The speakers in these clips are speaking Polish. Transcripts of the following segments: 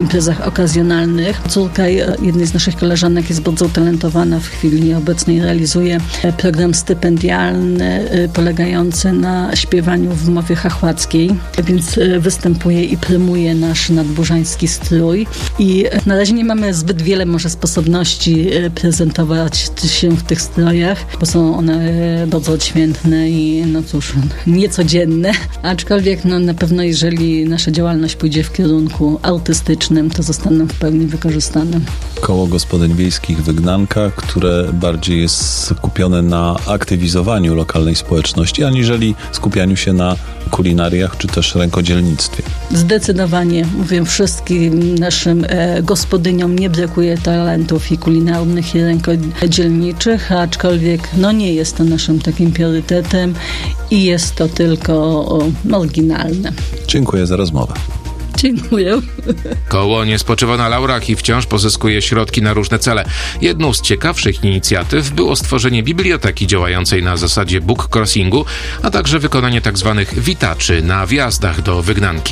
imprezach okazjonalnych. Córka jednej z naszych koleżanek jest bardzo utalentowana. W chwili obecnej realizuje program stypendialny polegający na śpiewaniu w mowie chachłackiej, więc występuje i promuje nasz nadburzański strój. I na razie nie mamy zbyt wiele może sposobności prezentować się w tych strojach, bo są one bardzo odświętne i no cóż, niecodzienne. Aczkolwiek na pewno jeżeli nasza działalność pójdzie w kierunku artystycznym, to zostaną w pełni wykorzystane. Koło Gospodyń Wiejskich Wygnanka, które bardziej jest skupione na aktywizowaniu lokalnej społeczności, aniżeli skupianiu się na kulinariach czy też rękodzielnictwie. Zdecydowanie, mówię, wszystkim naszym gospodyniom nie brakuje talentów i kulinarnych, i rękodzielniczych, aczkolwiek nie jest to naszym takim priorytetem i jest to tylko oryginalne. Dziękuję za rozmowę. Dziękuję. Koło nie spoczywa na laurach i wciąż pozyskuje środki na różne cele. Jedną z ciekawszych inicjatyw było stworzenie biblioteki działającej na zasadzie book crossingu, a także wykonanie tzw. witaczy na wjazdach do Wygnanki.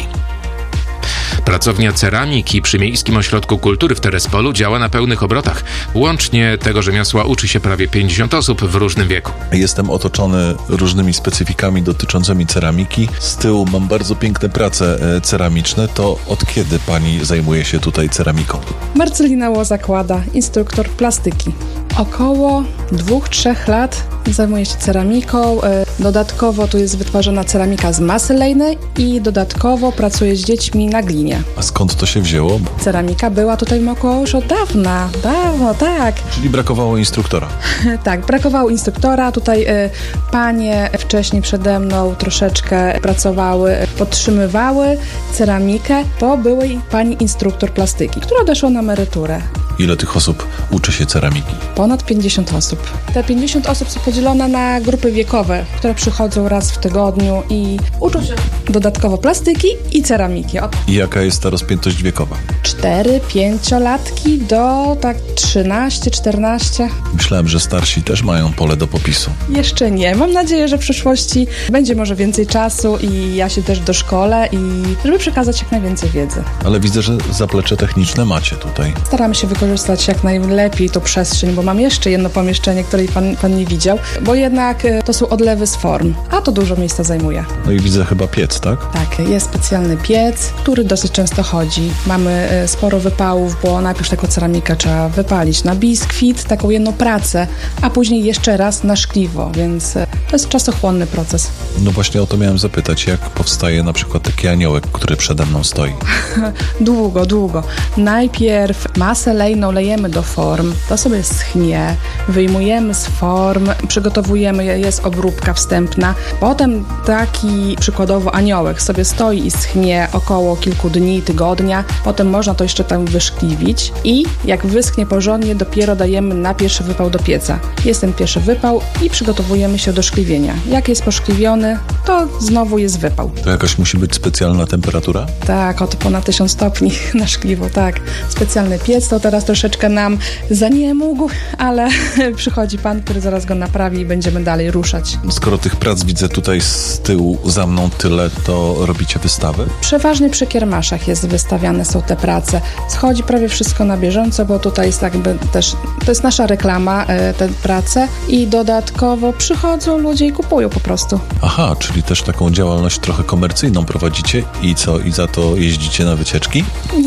Pracownia ceramiki przy Miejskim Ośrodku Kultury w Terespolu działa na pełnych obrotach. Łącznie tego rzemiosła uczy się prawie 50 osób w różnym wieku. Jestem otoczony różnymi specyfikami dotyczącymi ceramiki. Z tyłu mam bardzo piękne prace ceramiczne. To od kiedy pani zajmuje się tutaj ceramiką? Marcelina Łozakłada, instruktor plastyki. Około 2-3 lat zajmuję się ceramiką. Dodatkowo tu jest wytwarzana ceramika z masy lejnej i dodatkowo pracuję z dziećmi na glinie. A skąd to się wzięło? Ceramika była tutaj w Mokoło już od dawno, tak. Czyli brakowało instruktora? Tak, brakowało instruktora. Tutaj panie wcześniej przede mną troszeczkę pracowały, podtrzymywały ceramikę. To były pani instruktor plastyki, która odeszła na emeryturę. Ile tych osób uczy się ceramiki? Ponad 50 osób. Te 50 osób są podzielone na grupy wiekowe, które przychodzą raz w tygodniu i uczą się dodatkowo plastyki i ceramiki. I jaka jest ta rozpiętość wiekowa? 4-5-latki do 13-14. Myślałem, że starsi też mają pole do popisu. Jeszcze nie. Mam nadzieję, że w przyszłości będzie może więcej czasu i ja się też doszkolę i żeby przekazać jak najwięcej wiedzy. Ale widzę, że zaplecze techniczne macie tutaj. Staramy się wykorzystać jak najlepiej tą przestrzeń, bo mam jeszcze jedno pomieszczenie, której pan nie widział, bo jednak to są odlewy z form, a to dużo miejsca zajmuje. No i widzę chyba piec, tak? Tak, jest specjalny piec, który dosyć często chodzi. Mamy sporo wypałów, bo najpierw taką ceramikę trzeba wypalić na biskwit, taką jedną pracę, a później jeszcze raz na szkliwo, więc to jest czasochłonny proces. No właśnie o to miałem zapytać, jak powstaje na przykład taki aniołek, który przede mną stoi? Długo. Najpierw masę lejną lejemy do form, to sobie schnie, wyjmujemy z form, przygotowujemy, jest obróbka wstępna. Potem taki przykładowo aniołek sobie stoi i schnie około kilku dni, tygodnia. Potem można to jeszcze tam wyszkliwić i jak wyschnie porządnie, dopiero dajemy na pierwszy wypał do pieca. Jest ten pierwszy wypał i przygotowujemy się do szkliwienia. Jak jest poszkliwiony, to znowu jest wypał. To jakaś musi być specjalna temperatura? Tak, oto ponad 1000 stopni na szkliwo, tak. Specjalny piec, to teraz troszeczkę nam zaniemógł, ale przychodzi pan, który zaraz go naprawi i będziemy dalej ruszać. Skoro tych prac widzę tutaj z tyłu za mną tyle, to robicie wystawy? Przeważnie przy kiermaszach wystawiane są te prace. Schodzi prawie wszystko na bieżąco, bo tutaj jest jakby też, to jest nasza reklama, te prace i dodatkowo przychodzą ludzie i kupują po prostu. Aha, czyli też taką działalność trochę komercyjną prowadzicie i co, i za to jeździcie na wycieczki?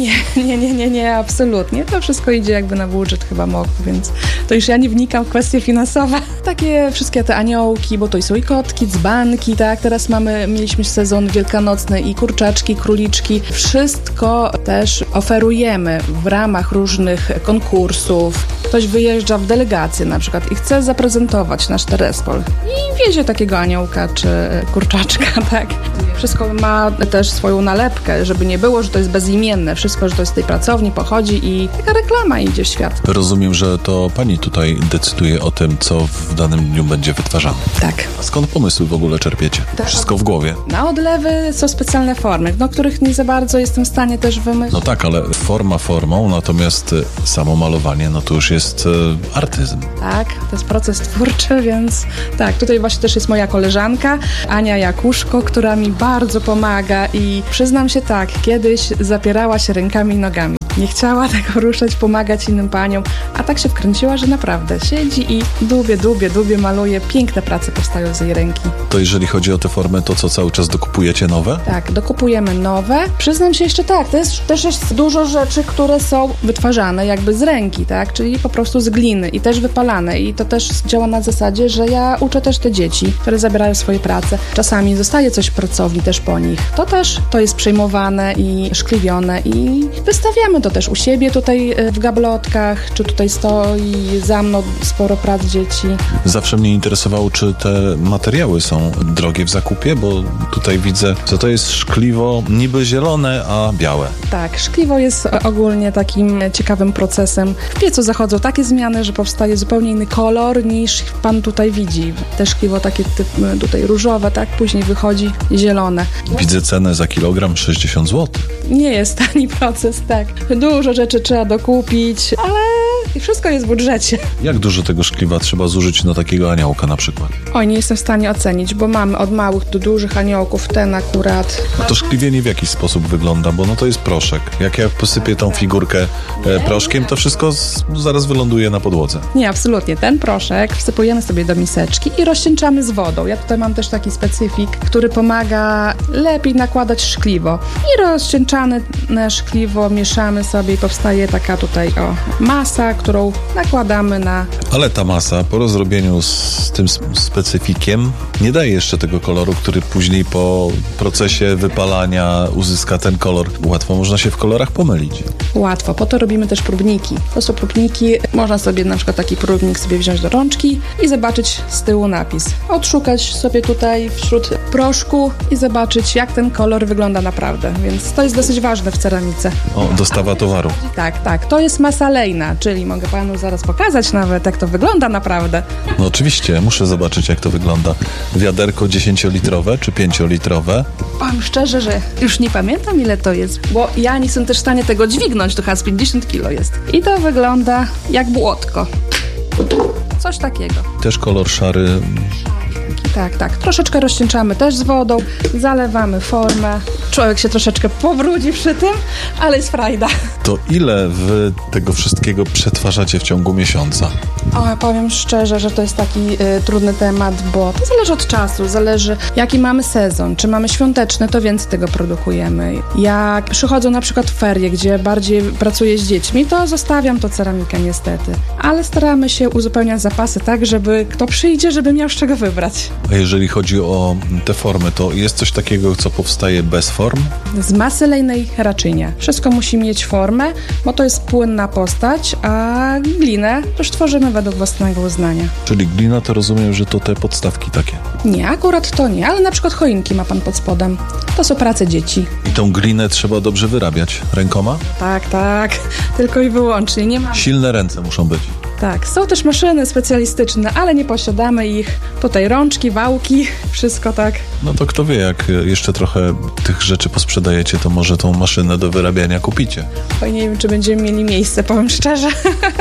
Nie, absolutnie. To wszystko idzie jakby na budżet chyba MOK, więc to już ja nie wnikam w kwestie finansowe. Takie wszystkie te aniołki, bo to są i kotki, dzbanki, tak? Teraz mieliśmy sezon wielkanocny i kurczaczki, króliczki. Wszystko też oferujemy w ramach różnych konkursów. Ktoś wyjeżdża w delegację na przykład i chce zaprezentować nasz Terespol i wiezie takiego aniołka czy kurczaczka, tak? Wszystko ma też swoją nalepkę, żeby nie było, że to jest bezimienne. Wszystko, że to jest z tej pracowni, pochodzi i taka reklama idzie w świat. Rozumiem, że to pani tutaj decyduje o tym, co w danym dniu będzie wytwarzane. Tak. A skąd pomysły w ogóle czerpiecie? Wszystko w głowie? Na odlewy są specjalne formy, których nie za bardzo jestem w stanie też wymyślić. No tak, ale forma formą, natomiast samo malowanie, no to już jest artyzm. Tak, to jest proces twórczy, więc tak, tutaj właśnie też jest moja koleżanka, Ania Jakuszko, która mi bardzo pomaga i przyznam się tak, kiedyś zapierała się rękami i nogami. nie chciała tego ruszać, pomagać innym paniom, a tak się wkręciła, że naprawdę siedzi i dłubie, maluje. Piękne prace powstają z jej ręki. To jeżeli chodzi o te formy, to co, cały czas dokupujecie nowe? Tak, dokupujemy nowe. Przyznam się jeszcze tak, też jest dużo rzeczy, które są wytwarzane jakby z ręki, tak, czyli po prostu z gliny i też wypalane i to też działa na zasadzie, że ja uczę też te dzieci, które zabierają swoje prace. Czasami zostaje coś w pracowni też po nich. To jest przejmowane i szkliwione i wystawiamy to też u siebie tutaj w gablotkach, czy tutaj stoi za mną sporo prac dzieci. Zawsze mnie interesowało, czy te materiały są drogie w zakupie, bo tutaj widzę, że to jest szkliwo niby zielone, a białe. Tak, szkliwo jest ogólnie takim ciekawym procesem. W piecu zachodzą takie zmiany, że powstaje zupełnie inny kolor niż pan tutaj widzi. Te szkliwo takie tutaj różowe, tak? Później wychodzi zielone. Widzę cenę za kilogram 60 zł. Nie jest tani proces, tak. Dużo rzeczy trzeba dokupić, ale wszystko jest w budżecie. Jak dużo tego szkliwa trzeba zużyć na takiego aniołka na przykład? Oj, nie jestem w stanie ocenić, bo mamy od małych do dużych aniołków, ten akurat. A to szkliwienie w jakiś sposób wygląda, bo no to jest proszek. Jak ja posypię tą figurkę proszkiem, to wszystko zaraz wyląduje na podłodze. Nie, absolutnie. Ten proszek wsypujemy sobie do miseczki i rozcieńczamy z wodą. Ja tutaj mam też taki specyfik, który pomaga lepiej nakładać szkliwo. I rozcieńczane szkliwo mieszamy sobie i powstaje taka tutaj masa, którą nakładamy na... Ale ta masa po rozrobieniu z tym specyfikiem nie daje jeszcze tego koloru, który później po procesie wypalania uzyska ten kolor. Łatwo można się w kolorach pomylić. Łatwo. Po to robimy też próbniki. To są próbniki. Można sobie na przykład taki próbnik sobie wziąć do rączki i zobaczyć z tyłu napis. Odszukać sobie tutaj wśród proszku i zobaczyć, jak ten kolor wygląda naprawdę. Więc to jest dosyć ważne w ceramice. Dostawa towaru. Tak. To jest masa lejna, czyli mogę panu zaraz pokazać nawet, jak to wygląda naprawdę. No oczywiście, muszę zobaczyć, jak to wygląda. Wiaderko 10-litrowe czy 5-litrowe? Powiem szczerze, że już nie pamiętam, ile to jest, bo ja nie jestem też w stanie tego dźwignąć, to chyba z 50 kilo jest. I to wygląda jak błotko. Coś takiego. Też kolor szary. Tak. Troszeczkę rozcieńczamy też z wodą, zalewamy formę. Człowiek się troszeczkę pobrudzi przy tym, ale jest frajda. To ile wy tego wszystkiego przetwarzacie w ciągu miesiąca? Powiem szczerze, że to jest taki trudny temat, bo to zależy od czasu, zależy jaki mamy sezon. Czy mamy świąteczny, to więcej tego produkujemy. Jak przychodzą na przykład ferie, gdzie bardziej pracuję z dziećmi, to zostawiam to ceramikę niestety. Ale staramy się uzupełniać zapasy tak, żeby kto przyjdzie, żeby miał z czego wybrać. A jeżeli chodzi o te formy, to jest coś takiego, co powstaje bez form? Z masy lejnej raczej nie. Wszystko musi mieć formę, bo to jest płynna postać, a glinę też tworzymy według własnego uznania. Czyli glina to rozumiem, że to te podstawki takie? Nie, akurat to nie, ale na przykład choinki ma pan pod spodem. To są prace dzieci. I tą glinę trzeba dobrze wyrabiać rękoma? Tak. Tylko i wyłącznie. Nie ma... Silne ręce muszą być. Tak, są też maszyny specjalistyczne, ale nie posiadamy ich. Tutaj rączki, wałki, wszystko tak. No to kto wie, jak jeszcze trochę tych rzeczy posprzedajecie, to może tą maszynę do wyrabiania kupicie. Oj, nie wiem, czy będziemy mieli miejsce, powiem szczerze.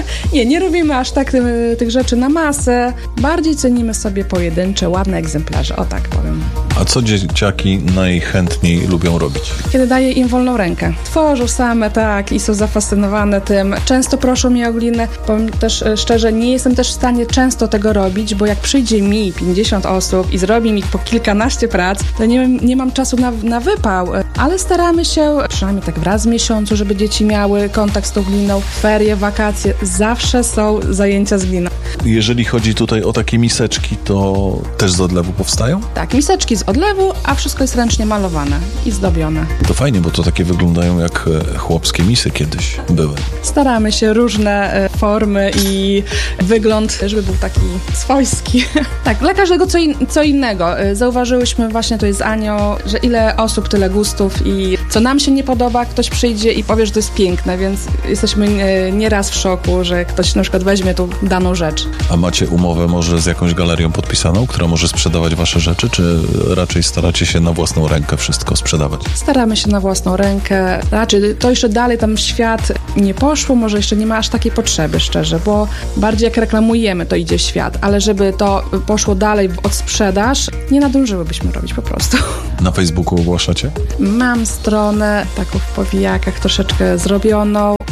Nie robimy aż tak tych rzeczy na masę. Bardziej cenimy sobie pojedyncze, ładne egzemplarze, o tak powiem. A co dzieciaki najchętniej lubią robić? Kiedy daję im wolną rękę. Tworzą same, tak, i są zafascynowane tym. Często proszą mnie o glinę. Powiem też szczerze, nie jestem też w stanie często tego robić, bo jak przyjdzie mi 50 osób i zrobi mi po kilkanaście prac, to nie mam czasu na wypał. Ale staramy się, przynajmniej tak raz w miesiącu, żeby dzieci miały kontakt z tą gliną. Ferie, wakacje, zawsze są zajęcia z gliną. Jeżeli chodzi tutaj o takie miseczki, to też z odlewu powstają? Tak, miseczki z odlewu, a wszystko jest ręcznie malowane i zdobione. To fajnie, bo to takie wyglądają jak chłopskie misy kiedyś były. Staramy się różne formy i wygląd, żeby był taki swojski. Tak, dla każdego co innego. Zauważyłyśmy właśnie, to jest Anioł, że ile osób, tyle gustów i co nam się nie podoba, ktoś przyjdzie i powie, że to jest piękne, więc jesteśmy nieraz w szoku, że ktoś na przykład weźmie tą daną rzecz. A macie umowę może z jakąś galerią podpisaną, która może sprzedawać wasze rzeczy, czy raczej staracie się na własną rękę wszystko sprzedawać? Staramy się na własną rękę. Raczej to jeszcze dalej tam w świat nie poszło, może jeszcze nie ma aż takiej potrzeby, szczerze, bo bardziej jak reklamujemy, to idzie w świat, ale żeby to poszło dalej od sprzedaż, nie nadążyłybyśmy robić po prostu. Na Facebooku ogłaszacie? Mam stronę taką w powijakach troszeczkę zrobioną.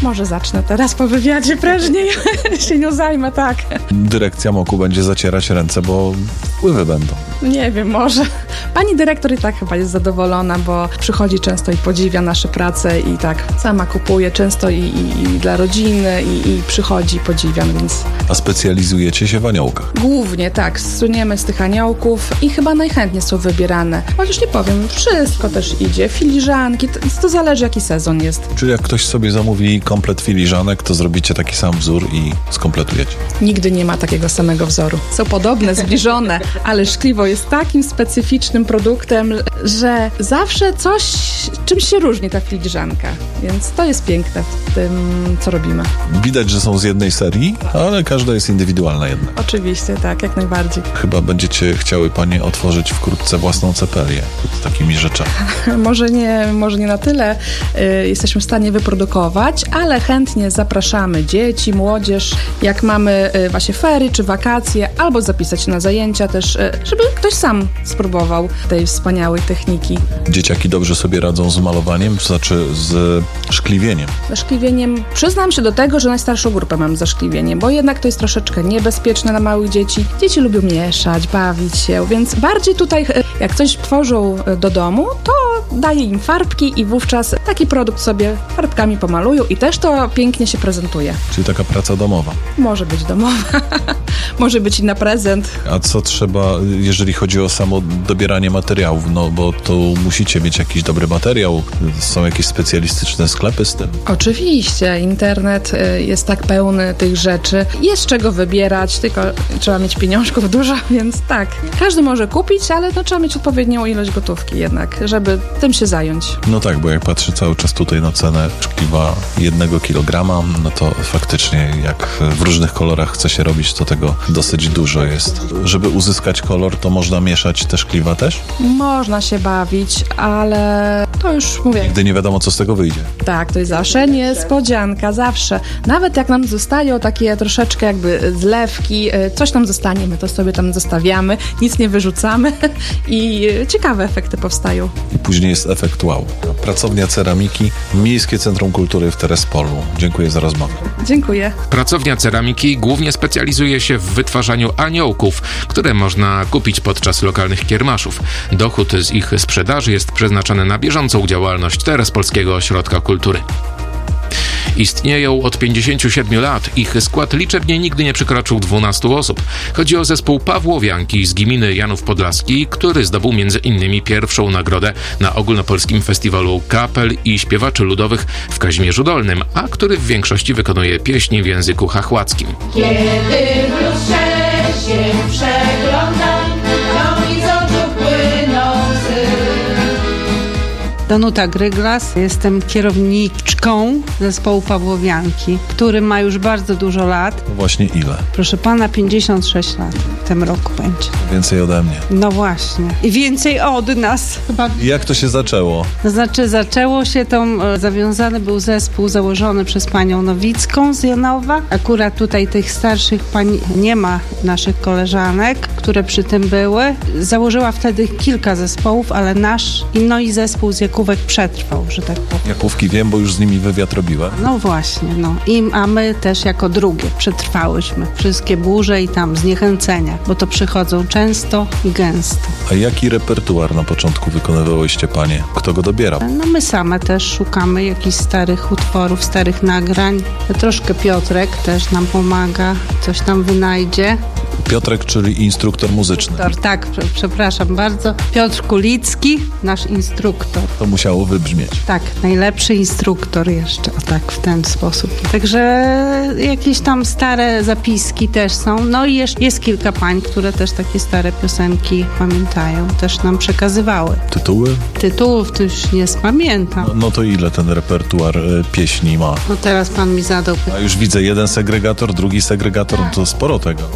Może zacznę teraz po wywiadzie prężniej, się nią zajmę, tak. Dyrekcja MOK-u będzie zacierać ręce, bo wpływy będą. Nie wiem, może. Pani dyrektor i tak chyba jest zadowolona, bo przychodzi często i podziwia nasze prace i tak sama kupuje często i dla rodziny i przychodzi, podziwiam, więc... A specjalizujecie się w aniołkach? Głównie tak, słyniemy z tych aniołków i chyba najchętniej są wybierane. Chociaż nie powiem, wszystko też idzie, filiżanki, to zależy jaki sezon jest. Czyli jak ktoś sobie zamówi komplet filiżanek, to zrobicie taki sam wzór i skompletujecie? Nigdy nie ma takiego samego wzoru. Są podobne, zbliżone, ale szkliwo jest takim specyficznym produktem, że zawsze czymś się różni ta filiżanka. Więc to jest piękne w tym, co robimy. Widać, że są z jednej serii, ale każda jest indywidualna jednak. Oczywiście, tak, jak najbardziej. Chyba będziecie chciały panie otworzyć wkrótce własną cepelię z takimi rzeczami. Może nie na tyle jesteśmy w stanie wyprodukować, ale chętnie zapraszamy dzieci, młodzież, jak mamy właśnie ferie czy wakacje, albo zapisać na zajęcia też, żeby ktoś sam spróbował tej wspaniałej techniki. Dzieciaki dobrze sobie radzą z malowaniem, to znaczy z szkliwieniem. Ze szkliwieniem przyznam się do tego, że najstarszą grupę mam za szkliwieniem, bo jednak to jest troszeczkę niebezpieczne dla małych dzieci. Dzieci lubią mieszać, bawić się, więc bardziej tutaj, jak coś tworzą do domu, to daję im farbki i wówczas taki produkt sobie farbkami pomalują i też to pięknie się prezentuje. Czyli taka praca domowa. Może być domowa, może być i na prezent. A co trzeba, jeżeli chodzi o samo dobieranie materiałów? No bo to musicie mieć jakiś dobry materiał. Są jakieś specjalistyczne sklepy z tym? Oczywiście. Internet jest tak pełny tych rzeczy. Jest czego wybierać, tylko trzeba mieć pieniążków dużo, więc tak. Każdy może kupić, ale trzeba mieć odpowiednią ilość gotówki jednak, żeby tym się zająć. No tak, bo jak patrzę cały czas tutaj na cenę szkliwa 1 kilograma, no to faktycznie jak w różnych kolorach chce się robić, to tego dosyć dużo jest. Żeby uzyskać kolor, to można mieszać te szkliwa też? Można się bawić, ale to już mówię. Nigdy nie wiadomo, co z tego wyjdzie. Tak, to jest zawsze niespodzianka, zawsze. Nawet jak nam zostają takie troszeczkę jakby zlewki, coś nam zostanie, my to sobie tam zostawiamy, nic nie wyrzucamy i ciekawe efekty powstają. I później jest efekt wow. Pracownia Ceramiki, Miejskie Centrum Kultury w Terespolu. Dziękuję za rozmowę. Dziękuję. Pracownia Ceramiki głównie specjalizuje się w wytwarzaniu aniołków, które można kupić podczas lokalnych kiermaszów. Dochód z ich sprzedaży jest przeznaczony na bieżącą działalność Terespolskiego Ośrodka Kultury. Istnieją od 57 lat. Ich skład liczebnie nigdy nie przekroczył 12 osób. Chodzi o zespół Pawłowianki z gminy Janów Podlaski, który zdobył m.in. pierwszą nagrodę na ogólnopolskim festiwalu kapel i śpiewaczy ludowych w Kazimierzu Dolnym, a który w większości wykonuje pieśni w języku chachłackim. Kiedy w lustrze się przeglądam, to mi z oczu płyną łzy. Danuta Gryglas, jestem kierowniczką zespołu Pawłowianki, który ma już bardzo dużo lat. Właśnie ile? Proszę pana, 56 lat w tym roku będzie. Więcej ode mnie. No właśnie. I więcej od nas. Chyba. Jak to się zaczęło? To znaczy zaczęło się zawiązany był zespół założony przez panią Nowicką z Janowa. Akurat tutaj tych starszych pań nie ma, naszych koleżanek, które przy tym były. Założyła wtedy kilka zespołów, ale nasz i zespół z Jakówek przetrwał, że tak powiem. Jakówki wiem, bo już z nimi wywiad robiłem. No właśnie, a my też jako drugie przetrwałyśmy wszystkie burze i tam zniechęcenia, bo to przychodzą często i gęsto. A jaki repertuar na początku wykonywałyście panie? Kto go dobierał? No my same też szukamy jakichś starych utworów, starych nagrań. Troszkę Piotrek też nam pomaga, coś tam wynajdzie. Piotrek, czyli instruktor muzyczny. Tak, przepraszam bardzo. Piotr Kulicki, nasz instruktor. To musiało wybrzmieć. Tak, najlepszy instruktor jeszcze, tak w ten sposób. Także jakieś tam stare zapiski też są. No i jest kilka pań, które też takie stare piosenki pamiętają, też nam przekazywały. Tytuły? Tytułów to już nie pamiętam. No to ile ten repertuar pieśni ma? No teraz pan mi zadał pytanie. A już widzę jeden segregator, drugi segregator, no to sporo tego. Dużo.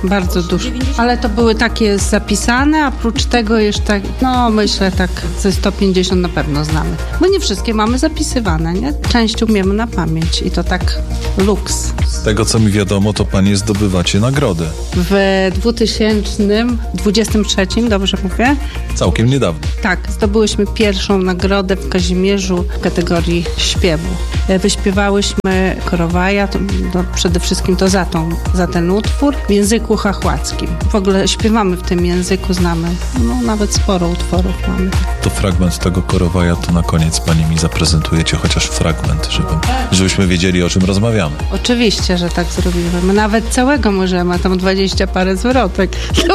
bardzo dużo. Ale to były takie zapisane, a oprócz tego jeszcze, myślę tak ze 150 na pewno znamy. Bo nie wszystkie mamy zapisywane, nie? Część umiemy na pamięć i to tak luks. Z tego, co mi wiadomo, to panie zdobywacie nagrody. W 2023, dobrze mówię? Całkiem niedawno. Tak, zdobyłyśmy pierwszą nagrodę w Kazimierzu w kategorii śpiewu. Wyśpiewałyśmy Korowaja, przede wszystkim to za ten utwór w języku chachłackim. W ogóle śpiewamy w tym języku, znamy, nawet sporo utworów mamy. To fragment tego Korowaja, to na koniec pani mi zaprezentujecie chociaż fragment, żebyśmy wiedzieli, o czym rozmawiamy. Oczywiście, że tak zrobimy. My nawet całego możemy, tam 20 parę zwrotek.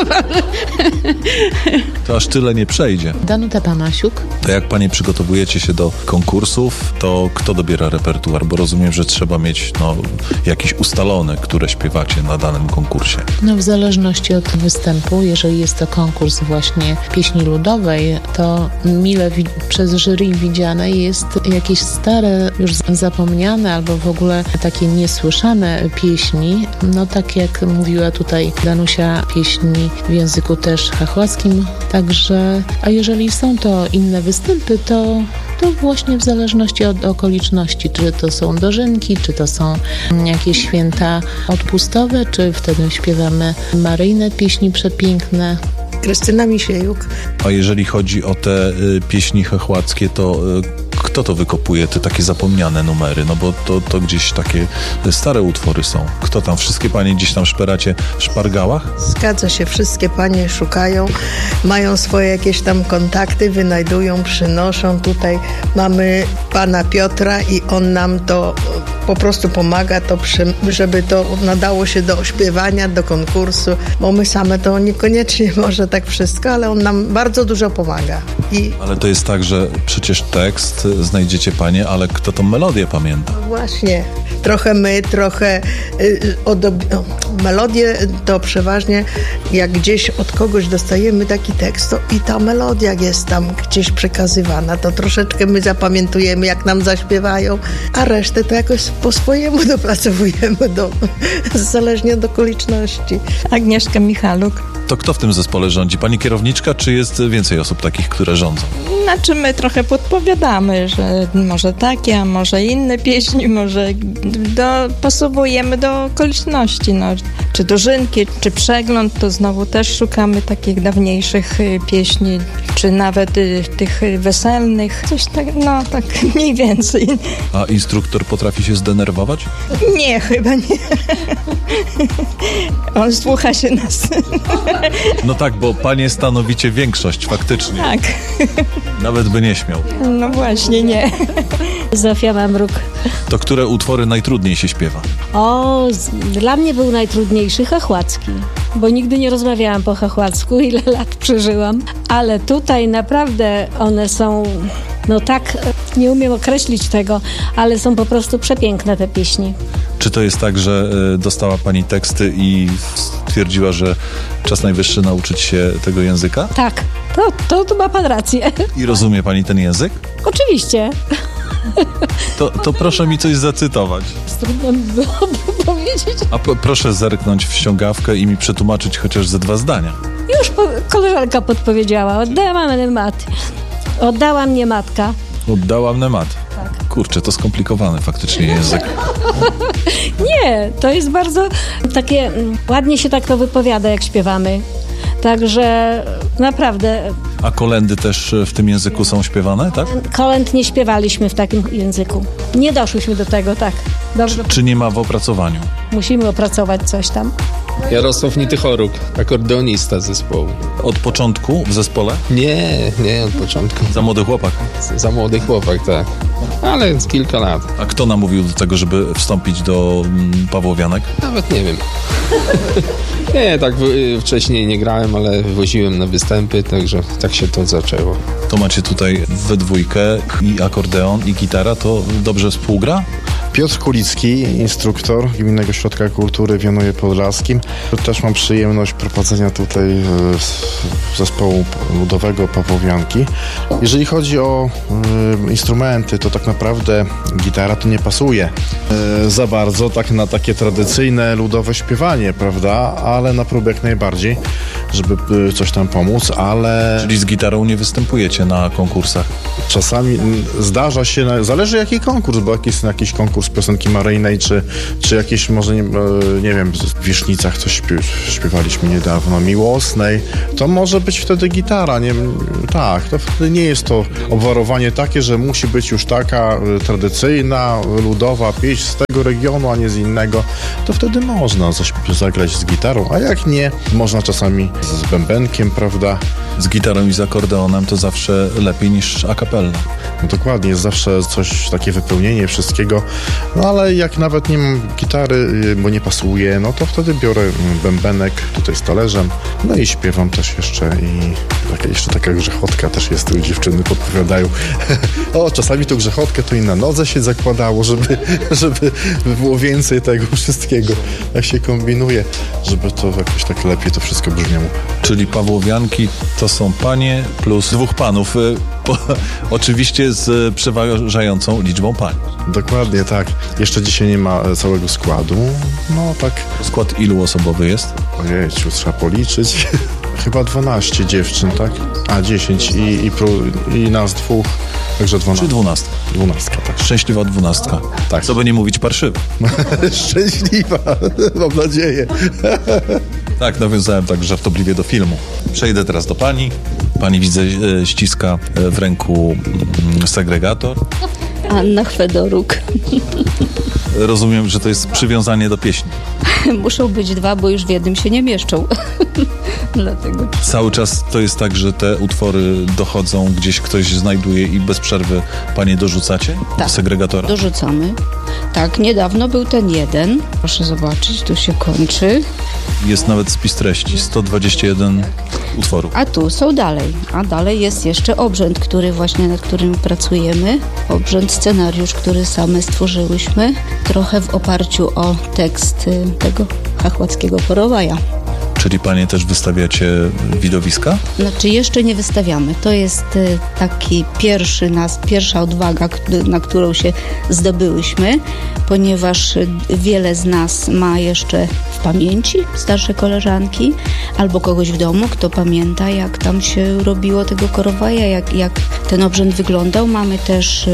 To aż tyle nie przejdzie. Danuta Panasiuk. To jak panie przygotowujecie się do konkursów, to kto dobiera repertuar? Bo rozumiem, że trzeba mieć jakiś ustalony, które śpiewacie na danym konkursie. W zależności od występu, jeżeli jest to konkurs właśnie pieśni ludowej, to mile przez jury widziane jest jakieś stare, już zapomniane albo w ogóle takie niesłyszane pieśni. Tak jak mówiła tutaj Danusia, pieśni w języku też chachłackim. Także, a jeżeli są to inne występy, to właśnie w zależności od okoliczności, czy to są dożynki, czy to są jakieś święta odpustowe, czy wtedy śpiewamy maryjne pieśni przepiękne. Krystyna Misiejuk. A jeżeli chodzi o te pieśni chachłackie, to kto to wykopuje, te takie zapomniane numery? Bo to gdzieś takie stare utwory są. Kto tam? Wszystkie panie gdzieś tam szperacie w szpargałach? Zgadza się, wszystkie panie szukają, mają swoje jakieś tam kontakty, wynajdują, przynoszą. Tutaj mamy pana Piotra i on nam to po prostu pomaga, żeby to nadało się do śpiewania, do konkursu, bo my same to niekoniecznie może tak wszystko, ale on nam bardzo dużo pomaga. Ale to jest tak, że przecież tekst znajdziecie panie, ale kto tą melodię pamięta? Właśnie. Trochę my, trochę melodię to przeważnie jak gdzieś od kogoś dostajemy taki tekst i ta melodia jest tam gdzieś przekazywana, to troszeczkę my zapamiętujemy, jak nam zaśpiewają, a resztę to jakoś po swojemu dopracowujemy, zależnie od okoliczności. Agnieszka Michaluk. To kto w tym zespole rządzi? Pani kierowniczka, czy jest więcej osób takich, które rządzą? My trochę podpowiadamy, że może takie, a może inne pieśni, może dopasowujemy do okoliczności. Czy dożynki, czy przegląd, to znowu też szukamy takich dawniejszych pieśni, czy nawet tych weselnych. Coś tak, tak mniej więcej. A instruktor potrafi się zdenerwować? Nie, chyba nie. On słucha się nas. Tak, bo panie stanowicie większość faktycznie. Tak. Nawet by nie śmiał. Właśnie nie. Zofia Mamruk. To które utwory najtrudniej się śpiewa? Dla mnie był najtrudniejszy chachłacki, bo nigdy nie rozmawiałam po chachłacku, ile lat przeżyłam, ale tutaj naprawdę one są, tak, nie umiem określić tego, ale są po prostu przepiękne te pieśni. Czy to jest tak, że dostała pani teksty i stwierdziła, że czas najwyższy nauczyć się tego języka? Tak, to ma pan rację. I rozumie pani ten język? Oczywiście. To proszę mi coś zacytować. Trudno mi byłoby powiedzieć. A proszę zerknąć w ściągawkę i mi przetłumaczyć chociaż ze 2 zdania. Już koleżanka podpowiedziała. Oddała mnie matka. Oddała mnie mat. Tak. Kurczę, to skomplikowany faktycznie język. Nie, to jest bardzo takie, ładnie się tak to wypowiada, jak śpiewamy. Także naprawdę... A kolędy też w tym języku są śpiewane, tak? Kolęd nie śpiewaliśmy w takim języku. Nie doszłyśmy do tego, tak. Dobrze. Czy nie ma w opracowaniu? Musimy opracować coś tam. Jarosław Nitychoruk, akordeonista zespołu. Od początku w zespole? Nie od początku. Za młody chłopak? Za młody chłopak, tak. Ale z kilka lat. A kto namówił do tego, żeby wstąpić do Pawłowianek? Nawet nie wiem. Nie, tak wcześniej nie grałem, ale woziłem na występy, także tak się to zaczęło. To macie tutaj we dwójkę i akordeon, i gitara, to dobrze współgra? Piotr Kulicki, instruktor Gminnego Ośrodka Kultury w Janowie Podlaskim. Też mam przyjemność prowadzenia tutaj zespołu ludowego Pawłowianki. Jeżeli chodzi o instrumenty, to tak naprawdę gitara to nie pasuje za bardzo tak na takie tradycyjne ludowe śpiewanie, prawda? Ale na próbę jak najbardziej, żeby coś tam pomóc, ale... Czyli z gitarą nie występujecie na konkursach? Czasami zdarza się, zależy jaki konkurs, bo jakiś konkurs piosenki maryjnej, czy jakieś może, nie wiem, w Wisznicach coś śpiewaliśmy niedawno, miłosnej, to może być wtedy gitara, nie? Tak, to wtedy nie jest to obwarowanie takie, że musi być już taka tradycyjna, ludowa pieśń z tego regionu, a nie z innego, to wtedy można zagrać z gitarą, a jak nie, można czasami z bębenkiem, prawda? Z gitarą i z akordeonem to zawsze lepiej niż a cappella. No dokładnie, jest zawsze coś, takie wypełnienie wszystkiego, no ale jak nawet nie mam gitary, bo nie pasuje, no to wtedy biorę bębenek tutaj z talerzem, no i śpiewam też jeszcze i jeszcze taka grzechotka też jest, tu dziewczyny podpowiadają. O, czasami tą grzechotkę to i na nodze się zakładało, żeby było więcej tego wszystkiego, jak się kombinuje, żeby to jakoś tak lepiej to wszystko brzmiało. Czyli Pawłowianki to są panie plus dwóch panów, oczywiście z przeważającą liczbą pań. Dokładnie, tak. Jeszcze dzisiaj nie ma całego składu, no tak. Skład ilu osobowy jest? Ojejciu, trzeba policzyć. Chyba 12 dziewczyn, tak? A 10 i nas dwóch, także 12. Czy 12? 12, tak. Szczęśliwa 12. Tak. Co by nie mówić parszywa. Szczęśliwa, mam nadzieję. Tak, nawiązałem tak żartobliwie do filmu. Przejdę teraz do pani. Pani, widzę, ściska w ręku segregator. Anna Chwedoruk. Rozumiem, że to jest przywiązanie do pieśni. Muszą być dwa, bo już w jednym się nie mieszczą. Dlatego. Cały czas to jest tak, że te utwory dochodzą, gdzieś ktoś znajduje i bez przerwy panie dorzucacie do segregatora? Dorzucamy. Tak, niedawno był ten jeden. Proszę zobaczyć, tu się kończy. Jest nawet spis treści, 121 utworów. A tu są dalej. A dalej jest jeszcze obrzęd, nad którym pracujemy. Obrzęd, scenariusz, który same stworzyłyśmy. Trochę w oparciu o tekst tego chachłackiego Porowaja. Czyli panie też wystawiacie widowiska? Znaczy jeszcze nie wystawiamy. To jest taki pierwsza odwaga, na którą się zdobyłyśmy, ponieważ wiele z nas ma jeszcze w pamięci starsze koleżanki albo kogoś w domu, kto pamięta, jak tam się robiło tego Korowaja, jak ten obrzęd wyglądał. Mamy też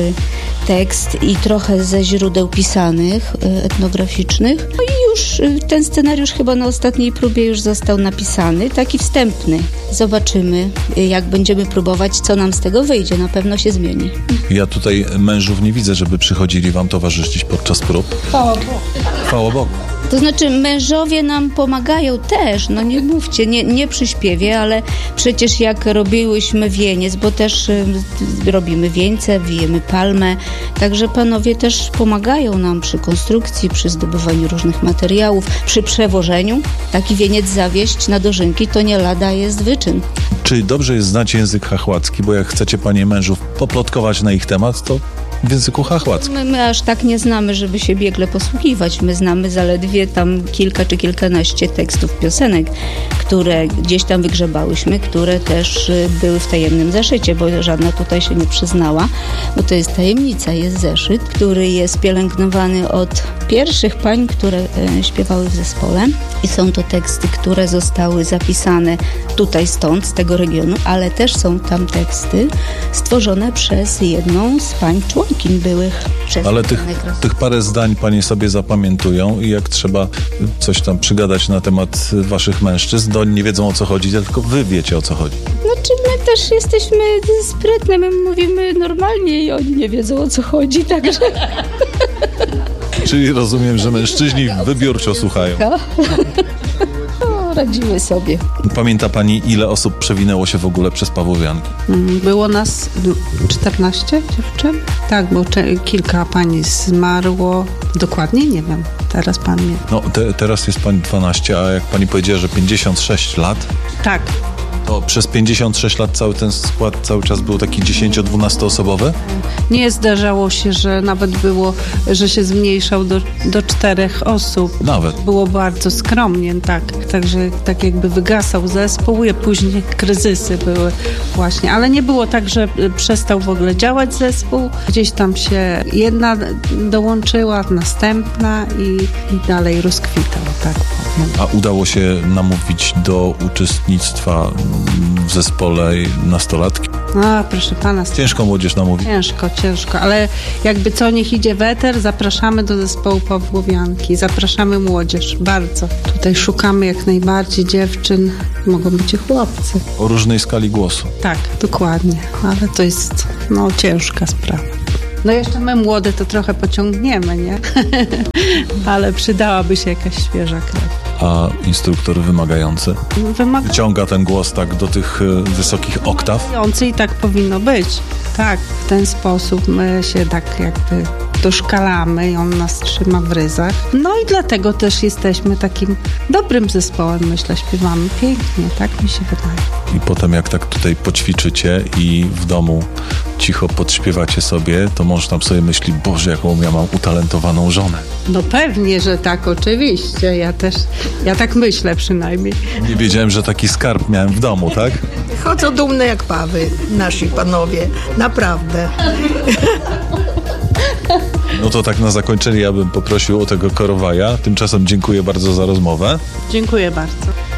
tekst i trochę ze źródeł pisanych, etnograficznych. No i już ten scenariusz chyba na ostatniej próbie już został napisany, taki wstępny. Zobaczymy, jak będziemy próbować, co nam z tego wyjdzie. Na pewno się zmieni. Ja tutaj mężów nie widzę, żeby przychodzili wam towarzyszyć podczas prób. Chwała Bogu. Chwała Bogu. To znaczy mężowie nam pomagają też, no nie mówcie, nie przy śpiewie, ale przecież jak robiłyśmy wieniec, bo też robimy wieńce, wijemy palmę, także panowie też pomagają nam przy konstrukcji, przy zdobywaniu różnych materiałów, przy przewożeniu. Taki wieniec zawieźć na dożynki to nie lada jest wyczyn. Czy dobrze jest znać język chachłacki, bo jak chcecie panie mężów poplotkować na ich temat, to w języku chachłackim? My aż tak nie znamy, żeby się biegle posługiwać. My znamy zaledwie tam kilka czy kilkanaście tekstów piosenek, które gdzieś tam wygrzebałyśmy, które też były w tajemnym zeszycie, bo żadna tutaj się nie przyznała, bo to jest tajemnica. Jest zeszyt, który jest pielęgnowany od pierwszych pań, które śpiewały w zespole i są to teksty, które zostały zapisane tutaj stąd, z tego regionu, ale też są tam teksty stworzone przez jedną z pań członkiń byłych. Ale tych parę zdań panie sobie zapamiętują i jak trzeba coś tam przygadać na temat waszych mężczyzn, to oni nie wiedzą, o co chodzi, tylko wy wiecie, o co chodzi. Znaczy my też jesteśmy sprytne, my mówimy normalnie i oni nie wiedzą, o co chodzi, także... Czyli rozumiem, że mężczyźni wybiórczo słuchają. No, radziły sobie. Pamięta pani, ile osób przewinęło się w ogóle przez Pawłowianki? Było nas 14 dziewczyn. Tak, bo kilka pani zmarło. Dokładnie nie wiem. Teraz pan mnie... No, teraz jest pani 12, a jak pani powiedziała, że 56 lat? Tak. Bo przez 56 lat cały ten skład cały czas był taki 10-12 osobowy? Nie zdarzało się, że nawet było, że się zmniejszał do 4 osób. Nawet. Było bardzo skromnie, tak. Także tak jakby wygasał zespół i później kryzysy były właśnie. Ale nie było tak, że przestał w ogóle działać zespół. Gdzieś tam się jedna dołączyła, następna i dalej rozkwitał, tak powiem. A udało się namówić do uczestnictwa w zespole nastolatki? A, proszę pana. Ciężko młodzież namówić. Ciężko, ale jakby co, niech idzie weter, zapraszamy do zespołu Pawłowianki, zapraszamy młodzież, bardzo. Tutaj szukamy jak najbardziej dziewczyn, mogą być i chłopcy. O różnej skali głosu. Tak, dokładnie, ale to jest ciężka sprawa. No jeszcze my młode to trochę pociągniemy, nie? Ale przydałaby się jakaś świeża krew. A instruktor wymagający? Wyciąga ten głos tak do tych wysokich oktaw? I tak powinno być. Tak, w ten sposób my się tak jakby doszkalamy i on nas trzyma w ryzach. No i dlatego też jesteśmy takim dobrym zespołem, myślę, śpiewamy pięknie, tak mi się wydaje. I potem jak tak tutaj poćwiczycie i w domu cicho podśpiewacie sobie, to mąż tam sobie myśli, Boże, jaką ja mam utalentowaną żonę. No pewnie, że tak, oczywiście. Ja tak myślę przynajmniej. Nie wiedziałem, że taki skarb miałem w domu, tak? Chodzą dumne jak pawy, nasi panowie. Naprawdę. No to tak na zakończenie ja bym poprosił o tego Korowaja. Tymczasem dziękuję bardzo za rozmowę. Dziękuję bardzo.